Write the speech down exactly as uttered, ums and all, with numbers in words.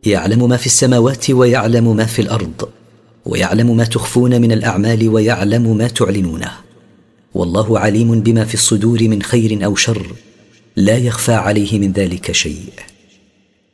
يعلم ما في السماوات ويعلم ما في الأرض، ويعلم ما تخفون من الأعمال ويعلم ما تعلنونه، والله عليم بما في الصدور من خير أو شر، لا يخفى عليه من ذلك شيء.